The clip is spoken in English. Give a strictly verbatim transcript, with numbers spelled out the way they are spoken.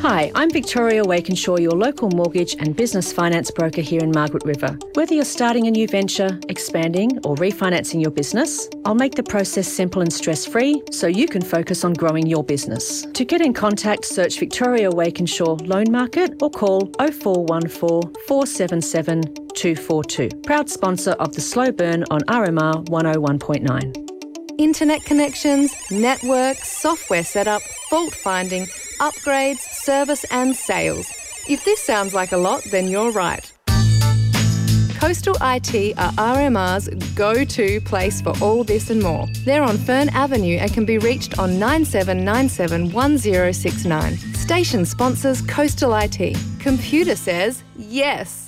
Hi, I'm Victoria Wakenshaw, your local mortgage and business finance broker here in Margaret River. Whether you're starting a new venture, expanding or refinancing your business, I'll make the process simple and stress-free so you can focus on growing your business. To get in contact, search Victoria Wakenshaw Loan Market or call oh four one four, four seven seven, two four two. Proud sponsor of the Slow Burn on R M R one oh one point nine. Internet connections, network, software setup, fault finding, upgrades, service and sales. If this sounds like a lot, then you're right. Coastal I T are R M R's go-to place for all this and more. They're on Fern Avenue and can be reached on nine seven nine seven, one oh six nine. Station sponsors Coastal I T. Computer says yes.